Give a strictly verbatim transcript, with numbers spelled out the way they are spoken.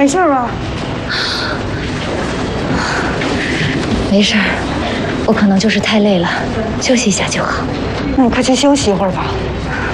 没事吧？ 没事儿，我可能就是太累了，休息一下就好。 那你快去休息一会儿吧。